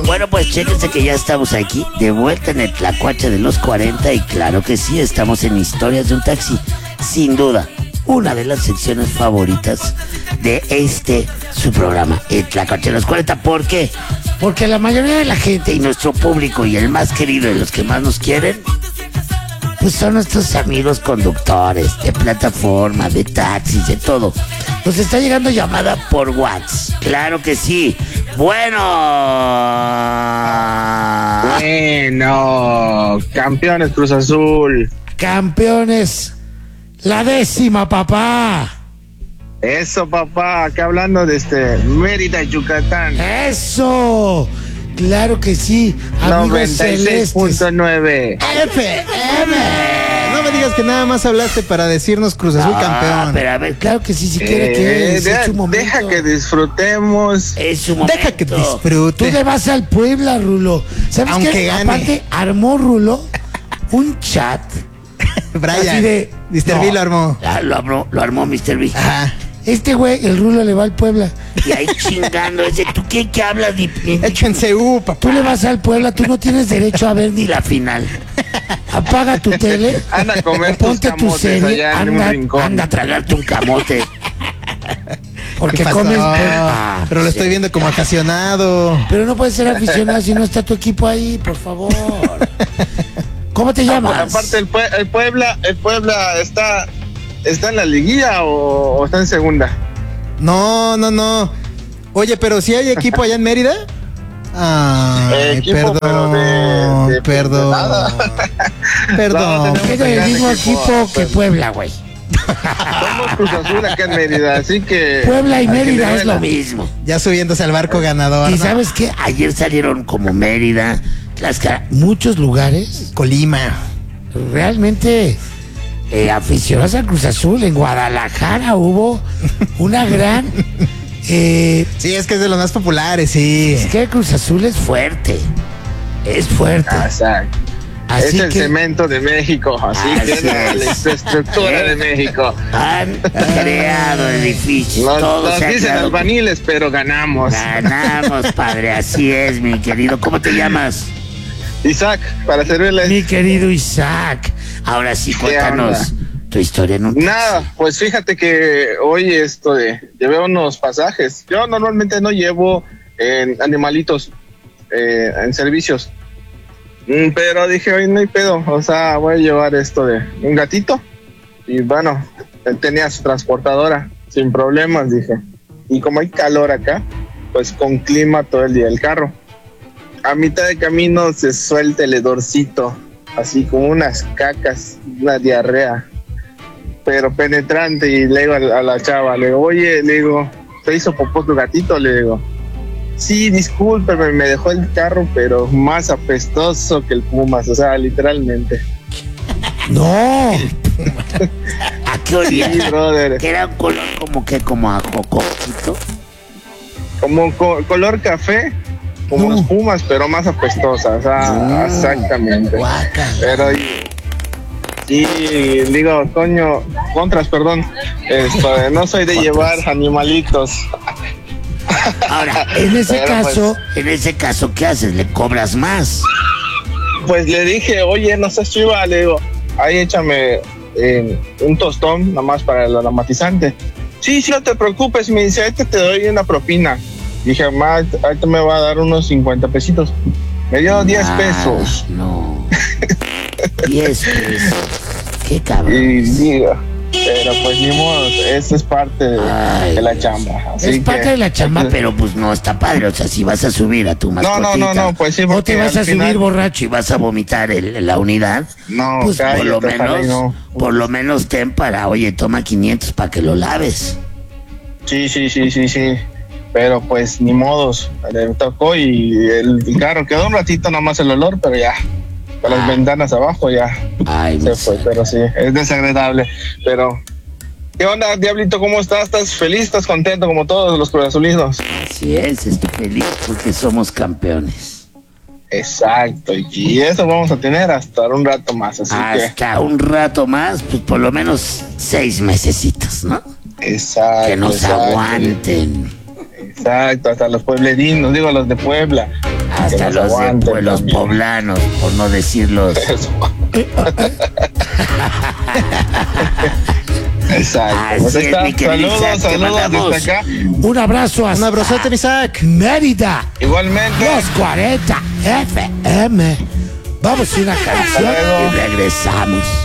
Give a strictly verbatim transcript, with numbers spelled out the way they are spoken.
Bueno, pues chéquense que ya estamos aquí, de vuelta en el Tlacuache de los cuarenta, y claro que sí, estamos en Historias de un Taxi. Sin duda, una de las secciones favoritas de este, su programa, el Tlacuache de los cuarenta. ¿Por qué? Porque la mayoría de la gente y nuestro público y el más querido de los que más nos quieren, pues son nuestros amigos conductores de plataforma, de taxis, de todo. Nos está llegando llamada por WhatsApp. Claro que sí. Bueno. Bueno, campeones Cruz Azul. Campeones. La décima, papá. Eso, papá. Acá hablando de este Mérida, Yucatán. Eso. Claro que sí. noventa y seis punto nueve F M. No me digas que nada más hablaste para decirnos Cruz Azul Ah, campeón. pero a ver, claro que sí, si quiere Eh, que es, de- es su momento. deja que disfrutemos. Es su momento. Deja que disfrute. Tú le vas al Puebla, Rulo. ¿Sabes Aunque qué? gane. Aparte, armó Rulo un chat. Brian, así de, mister no, B lo armó. ah, Lo armó, lo armó mister B. Ajá. Este güey, el Rulo, le va al Puebla. Y ahí chingando. Ese, ¿tú qué, qué hablas? Ni, ni- Échense U, papá. Tú le vas al Puebla, tú no tienes derecho a ver ni la final. Apaga tu tele. Anda a comer tus ponte tu camotes serie. allá en un Anda, rincón. anda a tragarte un camote. Porque ¿Qué pasó? comes. Ah, Pero lo sí. estoy viendo como apasionado. Pero no puedes ser aficionado si no está tu equipo ahí, por favor. ¿Cómo te llamas? Aparte, el, Pue- el Puebla, el Puebla está, está en la liguilla o, o está en segunda. No, no, no. Oye, pero si hay equipo allá en Mérida. Ay, Eh, equipo, perdón, pero de- de- perdón, de nada. perdón. No, tenemos- Es del gran mismo equipo, equipo que pues. Puebla, güey. Somos Cruz Azul acá en Mérida, así que... Puebla y a quien le Mérida es duela. lo mismo. Ya subiéndose al barco ganador. Y ¿no? sabes qué, ayer salieron como Mérida, Tlaxcala, muchos lugares Colima. realmente eh, aficionados al Cruz Azul. En Guadalajara hubo una gran... Eh, Sí, es que es de los más populares, sí. es que el Cruz Azul es fuerte, es fuerte. Ah, exacto. Así es el que cemento de México, así Así que es la, es. la infraestructura de México. han creado edificios, Nos, todo nos se ha dicen creado. albaniles, pero ganamos. Ganamos, padre, así es, mi querido. ¿Cómo te llamas? Isaac, para servirles. Mi querido Isaac. Ahora sí, cuéntanos tu historia en un taxi. Nada, pues fíjate que hoy esto de, llevé unos pasajes. Yo normalmente no llevo eh, animalitos eh, en servicios. Mm, Pero dije, hoy no hay pedo. O sea, voy a llevar esto de un gatito. Y bueno, él tenía su transportadora, sin problemas, dije. Y como hay calor acá, pues con clima todo el día el carro. A mitad de camino se suelta el hedorcito, así como unas cacas, una diarrea, pero penetrante. Y le digo a la, a la chava, le digo, oye, le digo, ¿te hizo popó tu gatito? Le digo, sí, discúlpeme, me dejó el carro, pero más apestoso que el Pumas, o sea, literalmente. No. ¿A qué olía? Sí, brother. Que era un color como que, como a jocosito. Como co- color café, como No. los Pumas, pero más apestosa, o sea, No. exactamente. Guácala. Pero y digo, coño, contras, perdón, esto, no soy de Contras. llevar animalitos. Ahora, en ese Pero, caso, en ese caso, ¿qué haces? ¿Le cobras más? Pues le dije, oye, no seas chiva, le digo, ahí échame eh, un tostón, nada más para el aromatizante. Sí, sí, no te preocupes, me dice, ahorita te doy una propina. Dije, ma, ahorita me va a dar unos cincuenta pesitos. Me dio diez Ah, pesos. No. diez pesos. Qué cabrón. Y digo, pero pues ni modo, eso es parte de, Ay, de la Dios. chamba. Así Es parte que- de la chamba, pero pues no está padre. O sea, si vas a subir a tu No, mascotita, no, no, no, pues sí, o te porque vas a al subir final- borracho y vas a vomitar el- la unidad, No, pues por cállate, lo ojalá menos, y no. por lo menos ten para, oye, toma quinientos para que lo laves. Sí, sí, sí, sí, sí. Pero pues ni modos, le tocó y el, el carro quedó un ratito nomás el olor, pero ya, con las Ah. ventanas abajo ya Ay, se mi fue, santo. pero sí, es desagradable. Pero, ¿qué onda, Diablito? ¿Cómo estás? ¿Estás feliz? ¿Estás contento como todos los corazulinos? Así es, estoy feliz porque somos campeones. Exacto, y eso vamos a tener hasta un rato más, así Hasta un rato más, pues por lo menos seis mesecitos, ¿no? que, exacto. Que nos exacto. aguanten. Exacto, hasta los pueblerinos, digo los de Puebla. Hasta nos los, de, aguanten pues, los también. poblanos, por no decirlos. Eso. Exacto. Así Pues ahí es, está. mi querido Saludos, Isaac, te saludos mandamos desde acá. un abrazo hasta Un abrazote, mi Isaac. Mérida, Igualmente. los cuarenta F M. Vamos a una canción luego. y regresamos.